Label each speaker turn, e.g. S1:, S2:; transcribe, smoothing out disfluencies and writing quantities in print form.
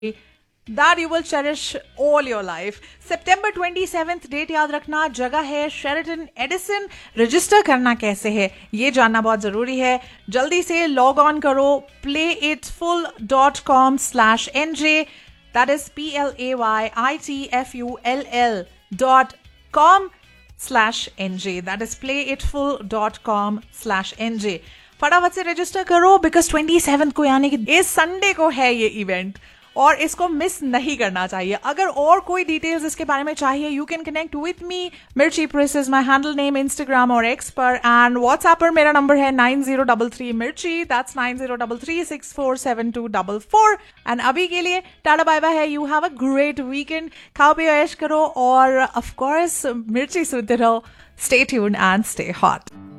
S1: that you will cherish all your life. September 27th date याद रखना, जगह है शेरेटन एडिसन. रजिस्टर करना कैसे है ये जानना बहुत जरूरी है. जल्दी से लॉग ऑन करो playitfull.com/nj. that is playitfull.com/nj. that is playitfull.com/nj. फटाफट से रजिस्टर करो बिकॉज 27 को यानी कि इस संडे को है ये इवेंट और इसको मिस नहीं करना चाहिए. अगर और कोई डिटेल्स इसके बारे में चाहिए you can connect with me. मिर्ची press is my handle name Instagram और एक्स पर. एंड व्हाट्सएप पर मेरा नंबर है 9033 मिर्ची. दैट्स 9033647244. एंड अभी के लिए टाटा बाय बाय है. You have a great weekend. खाओ पियो ऐश करो और ऑफ कोर्स मिर्ची सुनते रहो. Stay tuned and stay hot.